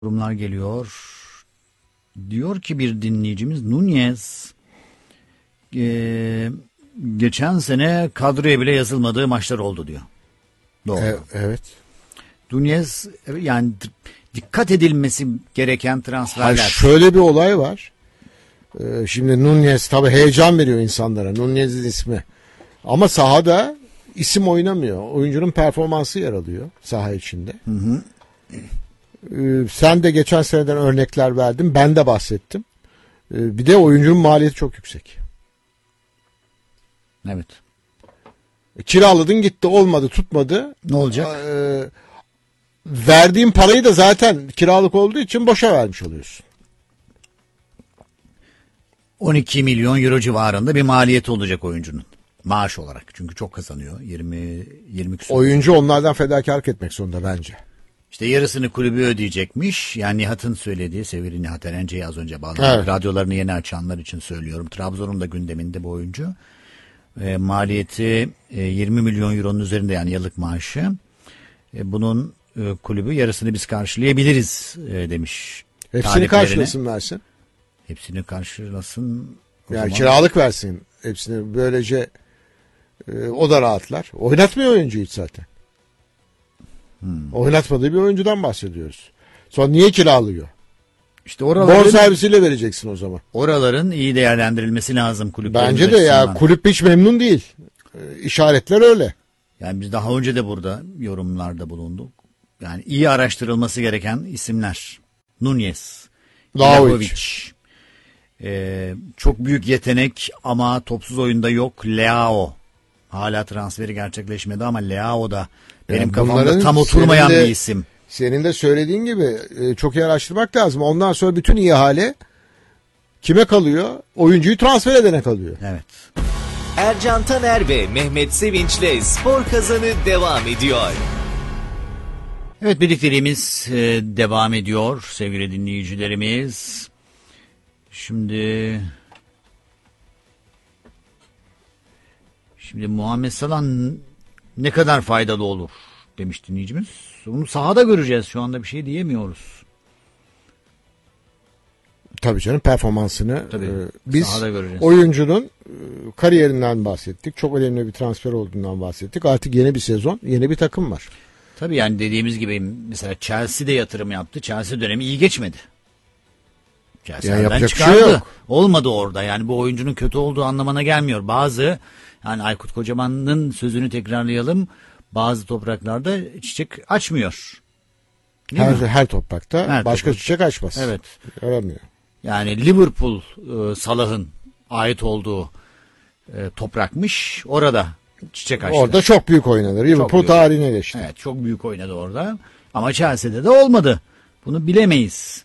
Yorumlar geliyor. Diyor ki bir dinleyicimiz, Nunez geçen sene kadroya bile yazılmadığı maçlar oldu diyor. Doğru. Evet. Nunez yani dikkat edilmesi gereken transferler. Şöyle bir olay var. Şimdi Nunez tabii heyecan veriyor insanlara. Nunez'in ismi. Ama sahada isim oynamıyor. Oyuncunun performansı yer alıyor saha içinde. Hı hı. Sen de geçen seneden örnekler verdin. Ben de bahsettim. Bir de oyuncunun maliyeti çok yüksek. Evet. Kiraladın gitti, olmadı, tutmadı. Ne olacak? Verdiğin parayı da zaten kiralık olduğu için boşa vermiş oluyorsun. 12 milyon euro civarında bir maliyeti olacak oyuncunun. Maaş olarak. Çünkü çok kazanıyor. 20 küsur. Oyuncu onlardan fedakarlık etmek zorunda bence. İşte yarısını kulübü ödeyecekmiş. Yani Nihat'ın söylediği, sevgili Nihat Erence'yi az önce bağladık. Evet. Radyolarını yeni açanlar için söylüyorum. Trabzon'un da gündeminde bu oyuncu. Maliyeti 20 milyon euronun üzerinde, yani yıllık maaşı. Bunun kulübü yarısını biz karşılayabiliriz demiş. Hepsini karşılasın, versin. Hepsini karşılasın. Yani kiralık versin hepsini. Böylece o da rahatlar. Oynatmıyor oyuncuyu hiç zaten. Oynatmadığı bir oyuncudan bahsediyoruz. Sonra niye kiralıyor? İşte oraların, bonservisiyle vereceksin o zaman. Oraların iyi değerlendirilmesi lazım kulüplerin. Bence de ya, kulüp hiç memnun değil. İşaretler öyle. Yani biz daha önce de burada yorumlarda bulunduk. Yani iyi araştırılması gereken isimler. Nunez, Vlahovic. Çok büyük yetenek ama topsuz oyunda yok. Leao. Hala transferi gerçekleşmedi ama Leao da benim kafamda tam oturmayan bir isim. Senin de söylediğin gibi çok iyi araştırmak lazım. Ondan sonra bütün ihale kime kalıyor? Oyuncuyu transfer edene kalıyor. Evet. Ercan Taner ve Mehmet Sevinç'le Spor Kazanı devam ediyor. Evet, birlikteliğimiz devam ediyor sevgili dinleyicilerimiz. Şimdi Muhammed Salah ne kadar faydalı olur demiş dinleyicimiz. Bunu sahada göreceğiz. Şu anda bir şey diyemiyoruz. Tabii canım, performansını biz oyuncunun kariyerinden bahsettik. Çok önemli bir transfer olduğundan bahsettik. Artık yeni bir sezon, yeni bir takım var. Tabii yani dediğimiz gibi mesela Chelsea'de yatırım yaptı. Chelsea dönemi iyi geçmedi. Chelsea'den çıkardı. Şey yok. Olmadı orada. Yani bu oyuncunun kötü olduğu anlamına gelmiyor. Bazı, yani Aykut Kocaman'ın sözünü tekrarlayalım. Bazı topraklarda çiçek açmıyor. Her toprakta başka çiçek açmaz. Evet. Yaramıyor. Yani Liverpool Salah'ın ait olduğu toprakmış. Orada çiçek açtı. Orada çok büyük oynadı. Liverpool tarihine geçti. Evet, çok büyük oynadı orada. Ama Chelsea'de de olmadı. Bunu bilemeyiz.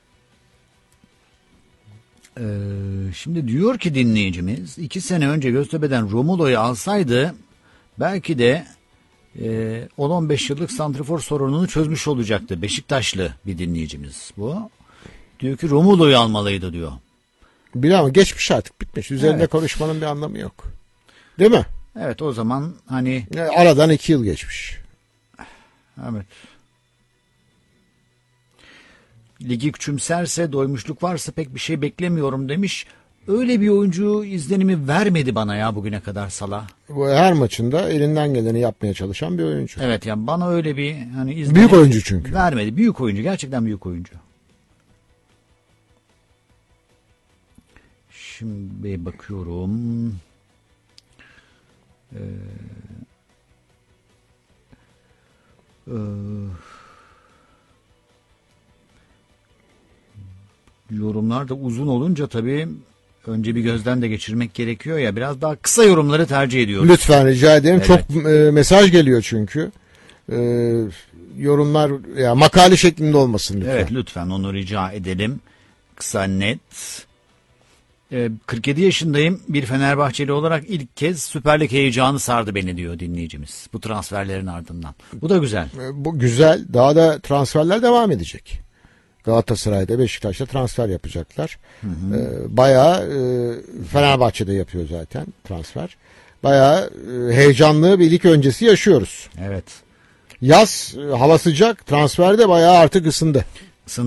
Şimdi diyor ki dinleyicimiz, 2 sene önce Göztepe'den Romulo'yu alsaydı belki de 10-15 yıllık santrafor sorununu çözmüş olacaktı. Beşiktaşlı bir dinleyicimiz bu. Diyor ki Romulo'yu almalıydı diyor. Ama geçmiş, artık bitmiş. Üzerinde konuşmanın bir anlamı yok. Değil mi? Evet, o zaman hani aradan 2 yıl geçmiş. Evet. Ligi küçümserse, doymuşluk varsa pek bir şey beklemiyorum demiş. Öyle bir oyuncu izlenimi vermedi bana ya bugüne kadar Salah. Bu her maçında elinden geleni yapmaya çalışan bir oyuncu. Evet, yani bana öyle bir hani izlenim büyük oyuncu çünkü. Vermedi. Büyük oyuncu, gerçekten büyük oyuncu. Şimdi bakıyorum. Yorumlar da uzun olunca tabii önce bir gözden de geçirmek gerekiyor ya. Biraz daha kısa yorumları tercih ediyoruz. Lütfen rica ederim. Evet. Çok mesaj geliyor çünkü. Yorumlar ya makale şeklinde olmasın lütfen. Evet, lütfen onu rica edelim. Kısa, net. 47 yaşındayım. Bir Fenerbahçeli olarak ilk kez Süper Lig heyecanı sardı beni diyor dinleyicimiz. Bu transferlerin ardından. Bu da güzel. Bu güzel. Daha da transferler devam edecek. Galatasaray'da, Beşiktaş'ta transfer yapacaklar. Bayağı Fenerbahçe'de yapıyor zaten transfer. Bayağı heyecanlı bir lig öncesi yaşıyoruz. Evet. Yaz, hava sıcak, transfer de bayağı artık ısındı.